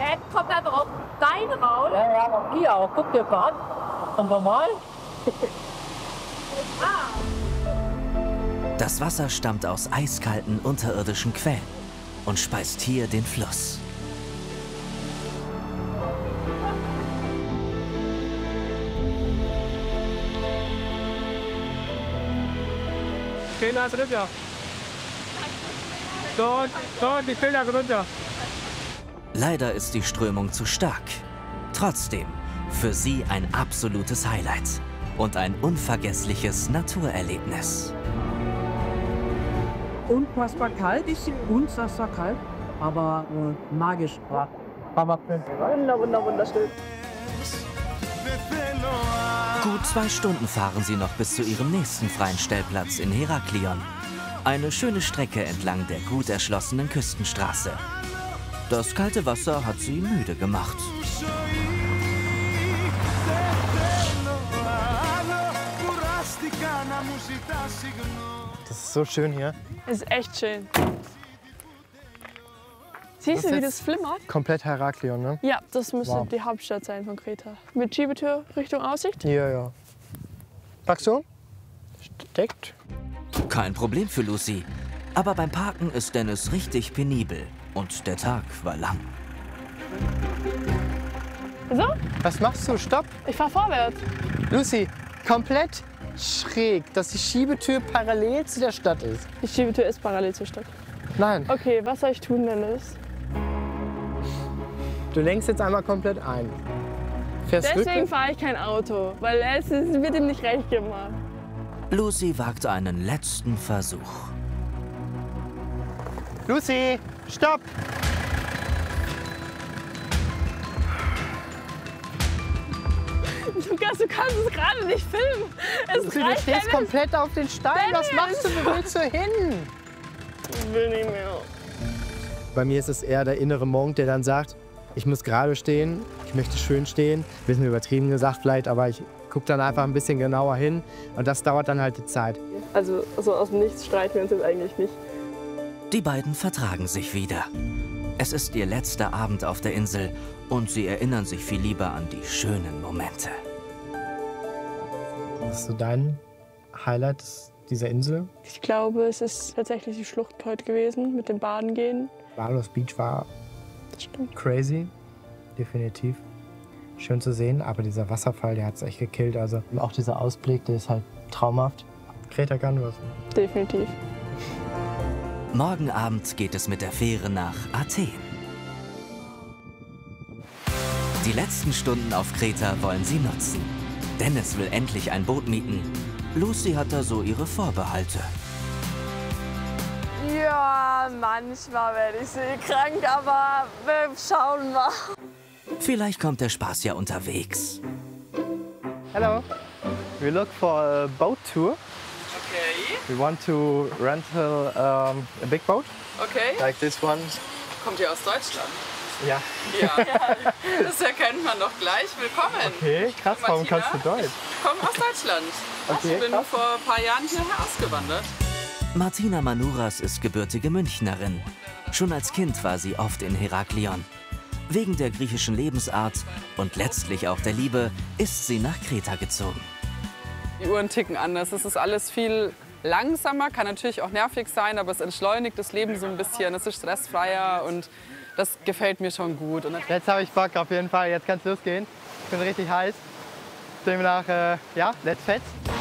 Ed kommt dann auf dein raus. Ja, hier auch. Guck dir mal an. Und normal. Das Wasser stammt aus eiskalten unterirdischen Quellen und speist hier den Fluss. Leider ist die Strömung zu stark. Trotzdem, für sie ein absolutes Highlight und ein unvergessliches Naturerlebnis. Unfassbar kalt, ist unfassbar kalt, aber magisch. Wunderschön. Gut 2 Stunden fahren sie noch bis zu ihrem nächsten freien Stellplatz in Heraklion. Eine schöne Strecke entlang der gut erschlossenen Küstenstraße. Das kalte Wasser hat sie müde gemacht. Das ist so schön hier. Es ist echt schön. Siehst du, wie das flimmert? Komplett Heraklion, ne? Ja, das müsste die Hauptstadt sein von Kreta. Mit Schiebetür Richtung Aussicht? Ja, ja. Packst du? Steckt. Kein Problem für Lucy. Aber beim Parken ist Dennis richtig penibel. Und der Tag war lang. So? Was machst du? Stopp! Ich fahr vorwärts. Lucy, komplett schräg, dass die Schiebetür parallel zu der Stadt ist. Die Schiebetür ist parallel zur Stadt. Nein. Okay, was soll ich tun, Dennis? Du lenkst jetzt einmal komplett ein. Fährst Deswegen fahre ich kein Auto, weil es wird ihm nicht recht gemacht. Lucy wagt einen letzten Versuch. Lucy, stopp! Lukas, du kannst es gerade nicht filmen. Lucy, du stehst komplett auf den Stein. Was machst du? Wo willst du hin? Ich will nicht mehr. Bei mir ist es eher der innere Monk, der dann sagt, ich muss gerade stehen, ich möchte schön stehen. Ein bisschen übertrieben gesagt vielleicht, aber ich gucke dann einfach ein bisschen genauer hin. Und das dauert dann halt die Zeit. Also so aus dem Nichts streiten wir uns jetzt eigentlich nicht. Die beiden vertragen sich wieder. Es ist ihr letzter Abend auf der Insel und sie erinnern sich viel lieber an die schönen Momente. Was ist so dein Highlight dieser Insel? Ich glaube, es ist tatsächlich die Schlucht heute gewesen, mit dem Baden gehen. Barlos Beach war Das stimmt. crazy, definitiv. Schön zu sehen, aber dieser Wasserfall, der hat es echt gekillt. Also auch dieser Ausblick, der ist halt traumhaft. Kreta kann was. Definitiv. Morgen Abend geht es mit der Fähre nach Athen. Die letzten Stunden auf Kreta wollen sie nutzen. Dennis will endlich ein Boot mieten. Lucy hat da so ihre Vorbehalte. Ja, manchmal werde ich seekrank, aber wir schauen mal. Vielleicht kommt der Spaß ja unterwegs. Hello, we look for a boat tour. Okay, We want to rent a big boat, okay. like this one. Kommt ihr aus Deutschland? Ja. Ja, das erkennt man doch gleich. Willkommen. Okay, krass, warum Martina? kannst du Deutsch? Ich komme aus Deutschland. Okay, Ich bin krass. vor ein paar Jahren hierher ausgewandert. Martina Manuras ist gebürtige Münchnerin. Schon als Kind war sie oft in Heraklion. Wegen der griechischen Lebensart und letztlich auch der Liebe ist sie nach Kreta gezogen. Die Uhren ticken anders. Es ist alles viel langsamer, kann natürlich auch nervig sein, aber es entschleunigt das Leben so ein bisschen. Es ist stressfreier und das gefällt mir schon gut. Und Jetzt habe ich Bock auf jeden Fall, jetzt kann es losgehen. Ich bin richtig heiß. Demnach, ja, let's fetz.